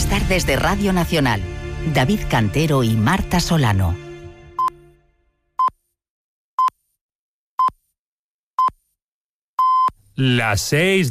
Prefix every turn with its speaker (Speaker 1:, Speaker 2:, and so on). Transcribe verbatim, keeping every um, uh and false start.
Speaker 1: Buenas tardes de Radio Nacional. David Cantero y Marta Solano.
Speaker 2: Las seis